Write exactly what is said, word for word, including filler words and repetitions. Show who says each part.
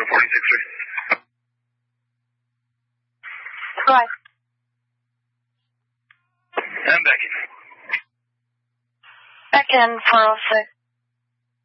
Speaker 1: So forty-six three.
Speaker 2: Right.
Speaker 1: And back in.
Speaker 2: Back in four oh six.